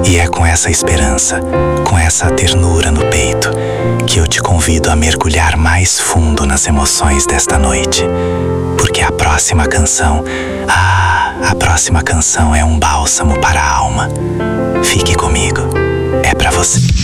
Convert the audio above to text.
E é com essa esperança, com essa ternura no peito, que eu te convido a mergulhar mais fundo nas emoções desta noite. Porque a próxima canção, a próxima canção é um bálsamo para a alma. Fique comigo, é pra você.